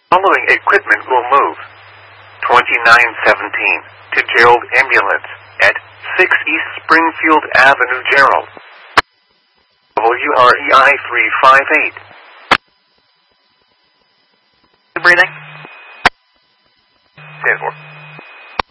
Following equipment will move. 2917 to Gerald Ambulance at 6 East Springfield Avenue, Gerald. WREI 358. Breathing. 10-4.